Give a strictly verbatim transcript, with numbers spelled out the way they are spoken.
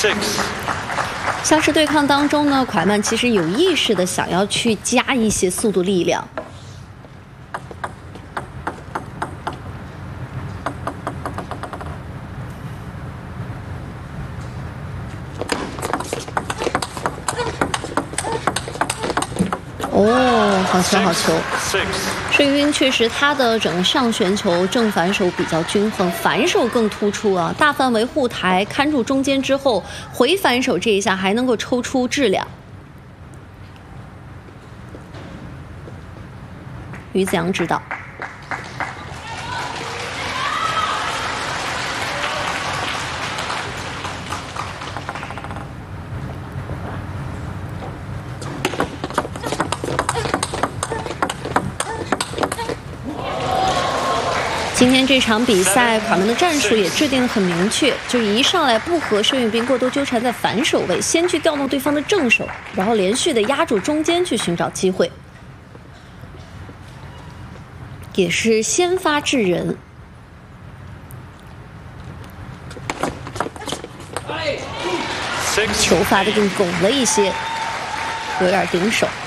像是对抗当中呢，蒯曼其实有意识的想要去加一些速度力量。 哦，好球好球！孙云确实，他的整个上旋球正反手比较均衡，反手更突出啊！大范围护台看住中间之后，回反手这一下还能够抽出质量。于子阳指导。 今天这场比赛，蒯曼的战术也制定得很明确，就一上来不和申运彬过多纠缠在反手位，先去调动对方的正手，然后连续的压住中间去寻找机会，也是先发制人。球发的更拱了一些，有点顶手。